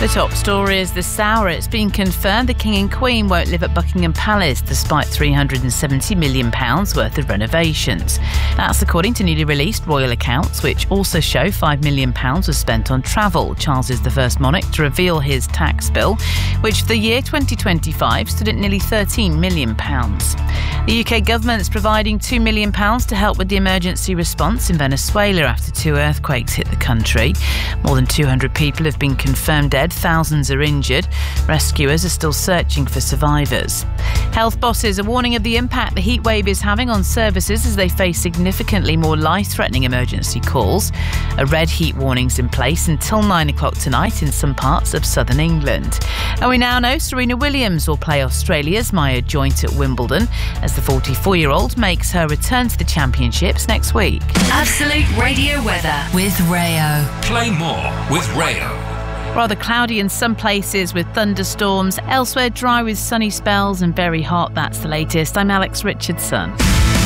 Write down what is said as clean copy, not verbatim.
The top story is this hour. It's been confirmed the King and Queen won't live at Buckingham Palace despite £370 million worth of renovations. That's according to newly released royal accounts, which also show £5 million was spent on travel. Charles is the first monarch to reveal his tax bill, which for the year 2025 stood at nearly £13 million. The UK government's providing £2 million to help with the emergency response in Venezuela after 2 earthquakes hit the country. More than 200 people have been confirmed dead. Thousands are injured. Rescuers are still searching for survivors. Health bosses are warning of the impact the heatwave is having on services as they face significantly more life-threatening emergency calls. A red heat warning's in place until 9 o'clock tonight in some parts of southern England. And we now know Serena Williams will play Australia's Maya Joint at Wimbledon as the 44-year-old makes her return to the championships next week. Absolute Radio weather with Rayo. Play more with Rayo. Rather cloudy in some places with thunderstorms. Elsewhere dry with sunny spells and very hot. That's the latest. I'm Alex Richardson.